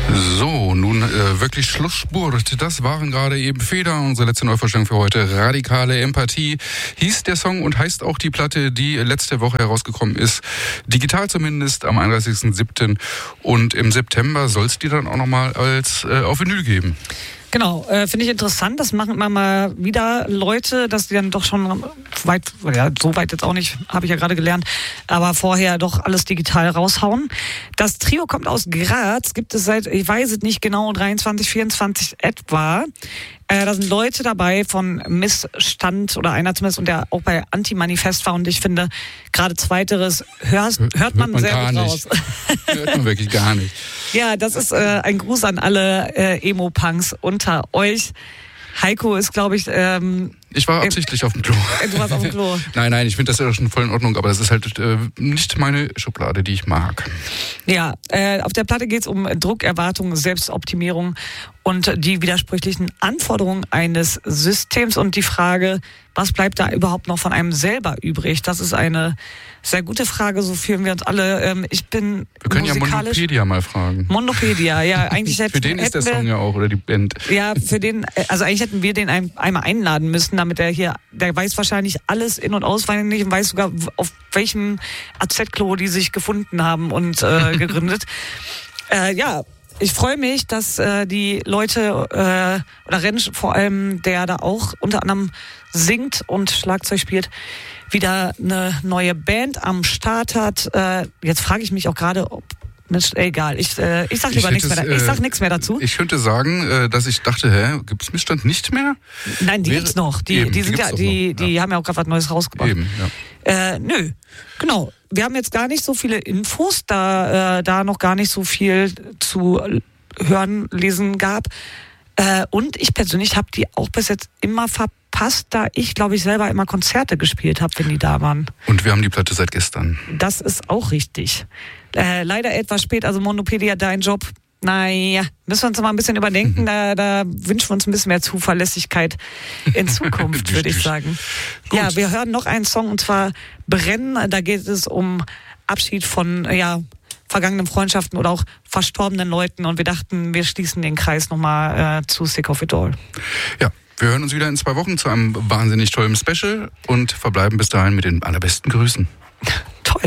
So, nun wirklich Schlussspurt. Das waren gerade eben Feder. Unsere letzte Neuvorstellung für heute. Radikale Empathie hieß der Song und heißt auch die Platte, die letzte Woche herausgekommen ist. Digital zumindest am 31.07. Und im September soll es die dann auch nochmal als auf Vinyl geben. Genau, finde ich interessant. Das machen immer mal wieder Leute, dass die dann doch schon weit, ja, so weit jetzt auch nicht, habe ich ja gerade gelernt, aber vorher doch alles digital raushauen. Das Trio kommt aus Graz, gibt es seit, ich weiß es nicht genau, 23, 24 etwa. Da sind Leute dabei von Missstand oder einer zumindest und der auch bei Anti-Manifest war und ich finde, gerade zweiteres hört man sehr gut raus. Hört man wirklich gar nicht. Ja, das ist ein Gruß an alle Emo-Punks unter euch. Heiko ist, glaube ich... ich war absichtlich auf dem Klo. Du warst auf dem Klo. Nein, ich finde das ja schon voll in Ordnung, aber das ist halt nicht meine Schublade, die ich mag. Ja, auf der Platte geht es um Druck, Erwartung, Selbstoptimierung und die widersprüchlichen Anforderungen eines Systems und die Frage, was bleibt da überhaupt noch von einem selber übrig? Das ist eine sehr gute Frage, so fühlen wir uns alle. Ich bin wir können musikalisch... ja Mondopedia mal fragen. Mondopedia, ja. Eigentlich für den ist der Song ja auch, oder die Band. Ja, für den, also eigentlich hätten wir den einmal einladen müssen, damit er hier, der weiß wahrscheinlich alles in- und auswendig und weiß sogar, auf welchem AZ-Klo die sich gefunden haben und gegründet. Ja, ich freue mich, dass die Leute, oder Rentsch vor allem, der da auch unter anderem singt und Schlagzeug spielt, wieder eine neue Band am Start hat. Jetzt frage ich mich auch gerade, ob egal, ich sag lieber nichts mehr. Ich sag nichts mehr dazu. Ich könnte sagen, dass ich dachte, gibt es Missstand nicht mehr? Nein, die gibt's noch. Die sind ja, die haben ja auch gerade was Neues rausgebracht. Eben, ja. Nö, genau. Wir haben jetzt gar nicht so viele Infos, da noch gar nicht so viel zu hören, lesen gab. Und ich persönlich habe die auch bis jetzt immer verpasst, da ich, glaube ich, selber immer Konzerte gespielt habe, wenn die da waren. Und wir haben die Platte seit gestern. Das ist auch richtig. Leider etwas spät, also Mondopedia, dein Job, naja, müssen wir uns mal ein bisschen überdenken, da wünschen wir uns ein bisschen mehr Zuverlässigkeit in Zukunft, würde ich sagen. Gut. Ja, wir hören noch einen Song und zwar Brennen, da geht es um Abschied von, vergangenen Freundschaften oder auch verstorbenen Leuten und wir dachten, wir schließen den Kreis nochmal zu Sick of It All. Ja, wir hören uns wieder in 2 Wochen zu einem wahnsinnig tollen Special und verbleiben bis dahin mit den allerbesten Grüßen.